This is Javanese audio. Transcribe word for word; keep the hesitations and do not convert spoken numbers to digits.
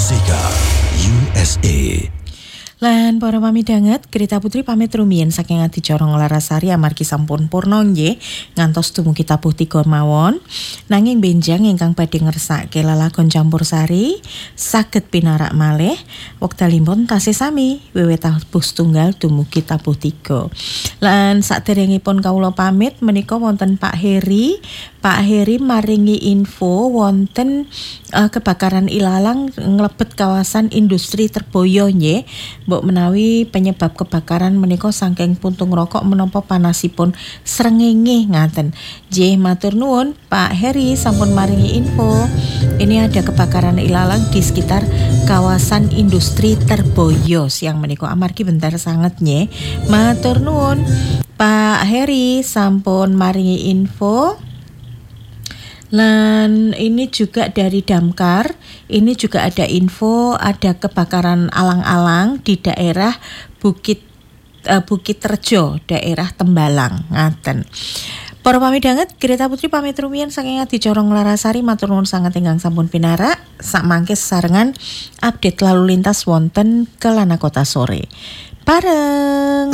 Sega U S A. Lan para pamidanget, Grita Putri pamit rumiyin saking adicara Larasari amargi sampun purna nggih ngantos dumugi tabuh tiga mawon. Nanging benjang ingkang badhe ngersake lelagon campursari saged pinarak malih wekdalipun tasih sami wiwit tabuh setunggal dumugi tabuh tiga. Lan saderengipun kawula pamit menika wonten Pak Heri. Pak Heri maringi info wonten uh, kebakaran ilalang nglebet kawasan industri Terboyo nggih. Mbok menawi penyebab kebakaran menika saking puntung rokok menapa panasipun srengenge ngaten. Nggih matur nuwun Pak Heri sampun maringi info. Ini ada kebakaran ilalang di sekitar kawasan industri Terboyo siang menika amargi bentar sanget nggih. Matur nuwun Pak Heri sampun maringi info. Lan ini juga dari Damkar, ini juga ada info ada kebakaran alang-alang di daerah Bukit uh, Bukit Terjo, daerah Tembalang, ngaten. Para pamidanget, Grita Putri pamit rumiyin saking adicara Larasari matur nuwun sanget ingkang sampun pinarak. Sak mangke sesarengan update lalu lintas wonten Kelana Kota sore. Bareng